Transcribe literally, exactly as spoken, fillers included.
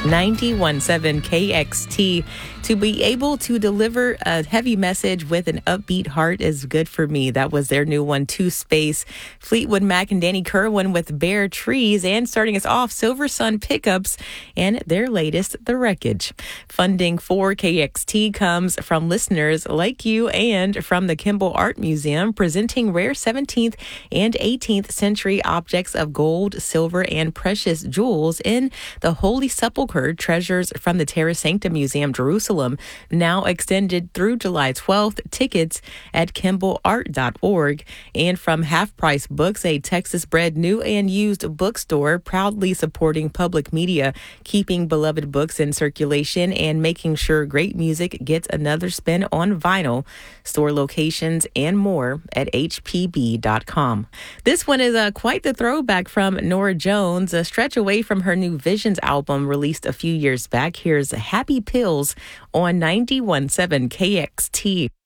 ninety-one point seven K X T. To be able to deliver a heavy message with an upbeat heart is good for me. That was their new one, Two Space. Fleetwood Mac and Danny Kerwin with Bare Trees, and starting us off, Silver Sun Pickups and their latest, The Wreckage. Funding for K X T comes from listeners like you and from the Kimball Art Museum, presenting rare seventeenth and eighteenth century objects of gold, silver, and precious jewels in the Holy Sepulchre treasures from the Terra Sancta Museum, Jerusalem, now extended through July twelfth. Tickets at kimball art dot org. And from Half Price Books, a Texas-bred new and used bookstore proudly supporting public media, keeping beloved books in circulation, and making sure great music gets another spin on vinyl. Store locations and more at h p b dot com. This one is uh, quite the throwback from Norah Jones, a stretch away from her new Visions album released a few years back. Here's Happy Pills on ninety-one point seven K X T.